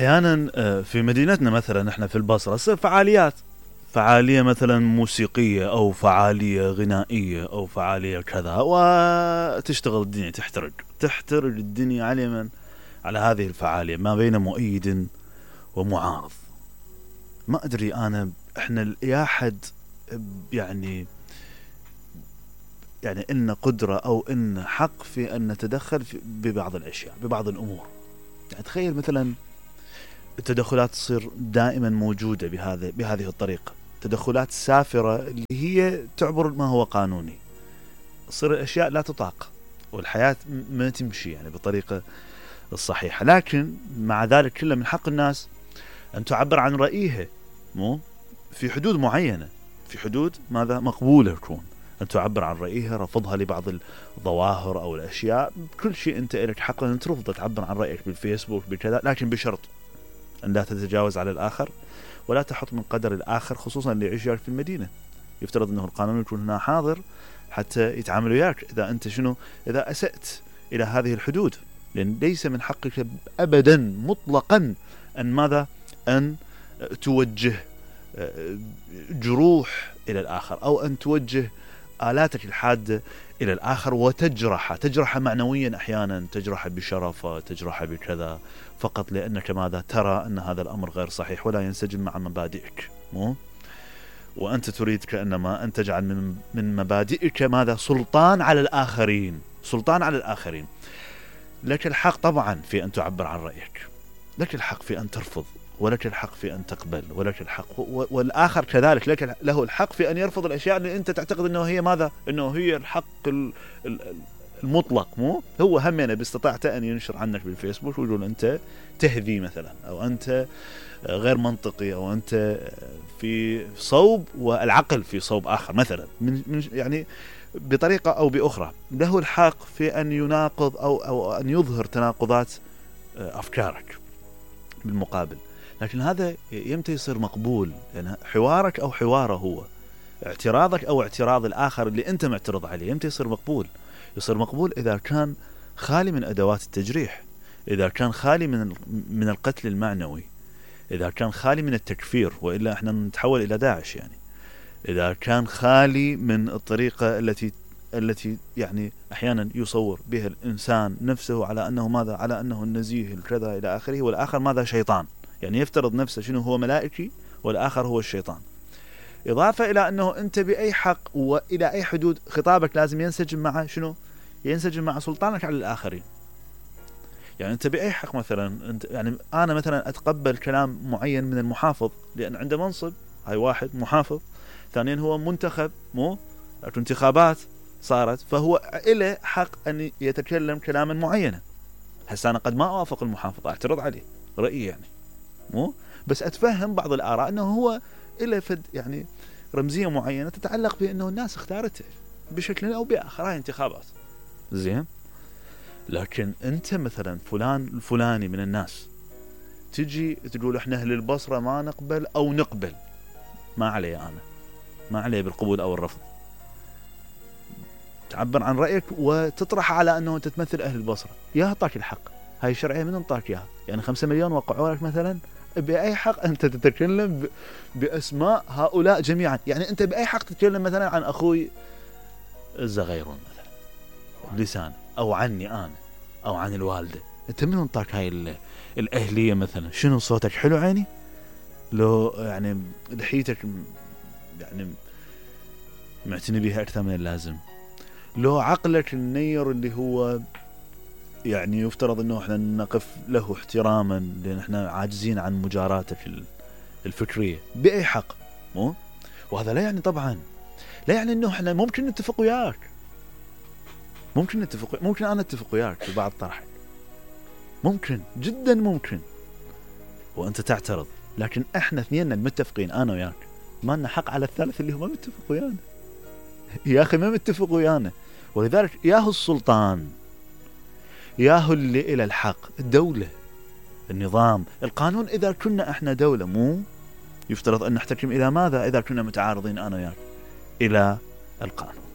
أحيانا في مدينتنا مثلا احنا في البصرة تصير فعالية مثلا موسيقية أو فعالية غنائية أو فعالية كذا، وتشتغل الدنيا تحترج الدنيا على هذه الفعالية ما بين مؤيد ومعارض. ما أدري أنا احنا يا حد يعني إن قدرة أو إن حق في أن نتدخل ببعض الأشياء ببعض الأمور. يعني تخيل مثلا التدخلات تصير دائما موجودة بهذه الطريقة، تدخلات سافرة اللي هي تعبر ما هو قانوني، تصير الأشياء لا تطاق والحياة ما تمشي يعني بطريقة الصحيحة. لكن مع ذلك كله من حق الناس أن تعبر عن رأيها، مو في حدود معينة، في حدود ماذا مقبولة تكون أن تعبر عن رأيها، رفضها لبعض الظواهر أو الأشياء. كل شيء أنت لك حق أن ترفض تعبر عن رأيك بالفيسبوك بكذا، لكن بشرط أن لا تتجاوز على الآخر ولا تحط من قدر الآخر، خصوصا اللي يعيش في المدينة. يفترض أنه القانون يكون هنا حاضر حتى يتعامل وياك إذا أنت إذا أسأت إلى هذه الحدود، لأن ليس من حقك أبدا مطلقا أن توجه جروح إلى الآخر أو أن توجه آلاتك الحادة إلى الآخر وتجرح معنويا، أحيانا تجرح بشرفه، تجرح بكذا، فقط لأنك ترى أن هذا الأمر غير صحيح ولا ينسجم مع مبادئك، مو وأنت تريد كأنما أن تجعل من مبادئك سلطان على الآخرين. لك الحق طبعا في أن تعبر عن رأيك، لك الحق في أن ترفض، ولك الحق في أن تقبل، ولك الحق والآخر كذلك له الحق في أن يرفض الأشياء اللي أنت تعتقد أنه هي أنه هي الحق المطلق. مو هو همنا باستطاعته أن ينشر عنك بالفيسبوك ويقول أنت تهذي مثلا، أو أنت غير منطقي، أو أنت في صوب والعقل في صوب آخر مثلا، من يعني بطريقة أو بأخرى. له الحق في أن يناقض أو أن يظهر تناقضات أفكارك بالمقابل. لكن هذا يمتى يصير مقبول؟ يعني حوارك أو حواره هو، اعتراضك أو اعتراض الآخر اللي أنت معترض عليه، يمتى يصير مقبول؟ يصير مقبول إذا كان خالي من أدوات التجريح، إذا كان خالي من القتل المعنوي، إذا كان خالي من التكفير، وإلا احنا نتحول إلى داعش. يعني إذا كان خالي من الطريقة التي يعني أحيانا يصور بها الإنسان نفسه على أنه على أنه النزيه الكذا إلى آخره، والآخر شيطان. يعني يفترض نفسه هو ملائكي والآخر هو الشيطان. إضافة إلى أنه أنت بأي حق وإلى أي حدود خطابك لازم ينسجم مع ينسجم مع سلطانك على الآخرين. يعني أنت بأي حق مثلا يعني أنا مثلا أتقبل كلام معين من المحافظ لأن عنده منصب، هاي واحد محافظ، ثانيا هو منتخب، مو انتخابات صارت، فهو إله حق أن يتكلم كلاما معينا. هسه أنا قد ما أوافق المحافظ، أعترض عليه رأيي يعني، مو بس أتفهم بعض الآراء أنه هو إله فد يعني رمزية معينة تتعلق بأنه الناس اختارته بشكل أو بآخر، هاي انتخابات زين. لكن أنت مثلا فلان الفلاني من الناس تجي تقول إحنا أهل البصرة ما نقبل أو نقبل، ما علي بالقبول أو الرفض. تعبر عن رأيك وتطرح على أنه أنت تمثل أهل البصرة، يا أعطاك الحق، هاي الشرعية من انطاك إياها؟ يعني 5 مليون وقعوا لك مثلا، بأي حق أنت تتكلم بأسماء هؤلاء جميعا؟ يعني أنت بأي حق تتكلم مثلا عن أخوي الزغيرون مثلا لسان، أو عني أنا، أو عن الوالدة؟ أنت من انطاك هاي الأهلية مثلا؟ شنو صوتك حلو عيني؟ لو يعني لحيتك يعني معتني بها أكثر من اللازم، لو عقلك النير اللي هو يعني يفترض أنه احنا نقف له احتراما لأن احنا عاجزين عن مجاراتك الفكرية، بأي حق؟ مو وهذا لا يعني طبعا لا يعني أنه احنا ممكن نتفق وياك، ممكن أنا أتفق وياك في بعض طرحك، ممكن جدا ممكن، وأنت تعترض، لكن احنا اثنين المتفقين أنا وياك ما لنا حق على الثالث اللي هو ما متفق ويانا. يا أخي ما متفق ويانا. ولذلك ياهو السلطان، ياهو اللي إلى الحق، الدولة، النظام، القانون. إذا كنا احنا دولة، مو يفترض أن نحتكم إلى ماذا؟ إذا كنا متعارضين أنا وياك إلى القانون.